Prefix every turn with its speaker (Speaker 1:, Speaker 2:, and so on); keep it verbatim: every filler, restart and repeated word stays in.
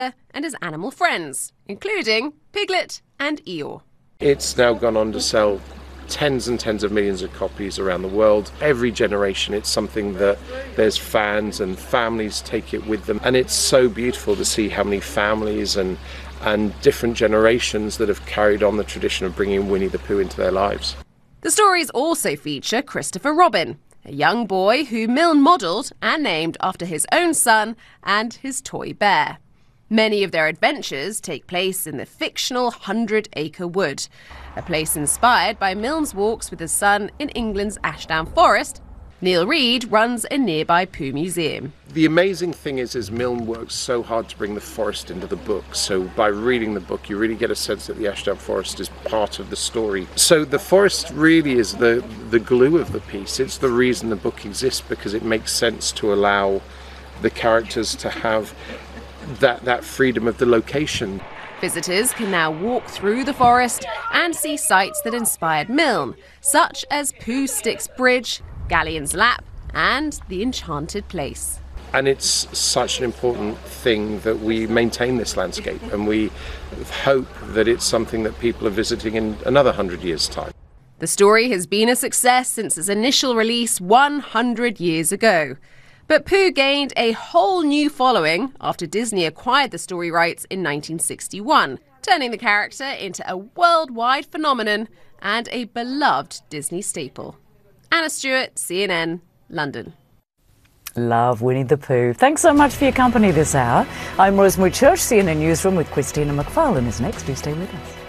Speaker 1: and his animal friends, including Piglet and Eeyore.
Speaker 2: It's now gone on to sell tens and tens of millions of copies around the world. Every generation it's something that there's fans and families take it with them, and it's so beautiful to see how many families and and different generations that have carried on the tradition of bringing Winnie the Pooh into their lives.
Speaker 1: The stories also feature Christopher Robin, a young boy who Milne modelled and named after his own son and his toy bear. Many of their adventures take place in the fictional Hundred Acre Wood, a place inspired by Milne's walks with his son in England's Ashdown Forest. Neil Reed runs a nearby Pooh museum.
Speaker 2: The amazing thing is, is Milne works so hard to bring the forest into the book. So by reading the book, you really get a sense that the Ashdown Forest is part of the story. So the forest really is the, the glue of the piece. It's the reason the book exists, because it makes sense to allow the characters to have that, that freedom of the location.
Speaker 1: Visitors can now walk through the forest and see sites that inspired Milne, such as Pooh Sticks Bridge, Galleon's Lap and the Enchanted Place.
Speaker 2: And it's such an important thing that we maintain this landscape, and we hope that it's something that people are visiting in another hundred years' time.
Speaker 1: The story has been a success since its initial release one hundred years ago. But Pooh gained a whole new following after Disney acquired the story rights in nineteen sixty-one, turning the character into a worldwide phenomenon and a beloved Disney staple. Anna Stewart, C N N, London.
Speaker 3: Love Winnie the Pooh. Thanks so much for your company this hour. I'm Rosemary Church. C N N Newsroom with Christina McFarlane is next. Do stay with us.